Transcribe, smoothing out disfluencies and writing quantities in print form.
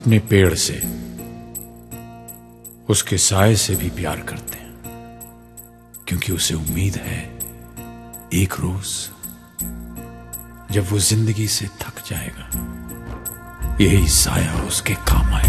अपने पेड़ से, उसके साए से भी प्यार करते हैं, क्योंकि उसे उम्मीद है एक रोज जब वो जिंदगी से थक जाएगा, यही साया उसके काम आएगा।